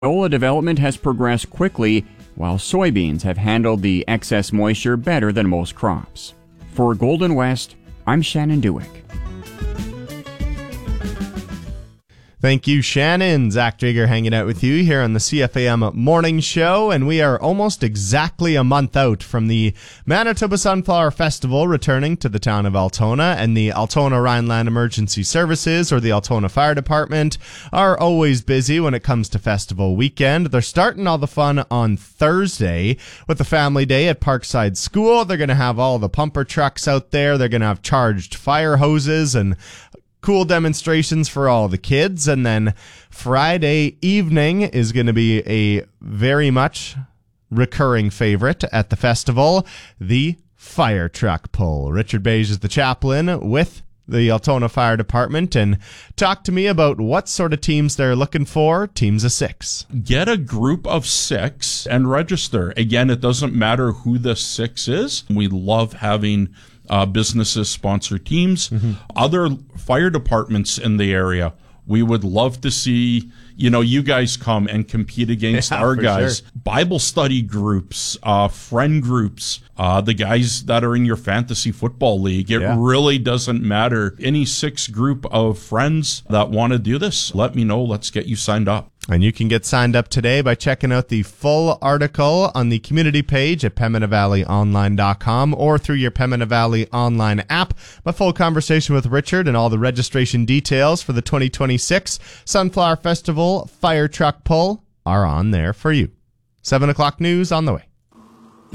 Canola development has progressed quickly, while soybeans have handled the excess moisture better than most crops. For Golden West, I'm Shannon Dewick. Thank you, Shannon. Zach Drager hanging out with you here on the CFAM Morning Show, and we are almost exactly a month out from the Manitoba Sunflower Festival returning to the town of Altona, and the Altona Rhineland Emergency Services, or the Altona Fire Department, are always busy when it comes to festival weekend. They're starting all the fun on Thursday with a family day at Parkside School. They're going to have all the pumper trucks out there. They're going to have charged fire hoses and cool demonstrations for all the kids. And then Friday evening is going to be a very much recurring favorite at the festival, the fire truck pull. Richard Beige is the chaplain with the Altona Fire Department, and talk to me about what sort of teams they're looking for. Teams of 6. Get a group of 6 and register. Again, it doesn't matter who the 6 is. We love having businesses sponsor teams. Other fire departments in the area, we would love to see, you guys come and compete against our guys. Sure. Bible study groups, friend groups, the guys that are in your fantasy football league. It really doesn't matter. Any 6 group of friends that want to do this, let me know. Let's get you signed up. And you can get signed up today by checking out the full article on the community page at PembinaValleyOnline.com or through your Pembina Valley Online app. My full conversation with Richard and all the registration details for the 2026 Sunflower Festival Fire Truck Pull are on there for you. 7 o'clock news on the way.